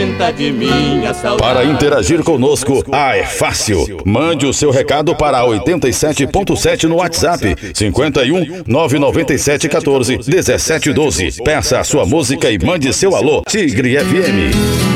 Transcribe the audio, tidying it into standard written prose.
alimenta de minha saudade. Para interagir conosco, é fácil. Mande o seu recado para 87.7 no WhatsApp, 51 997 14 17 12. Peça a sua música e mande seu alô. Tigre FM.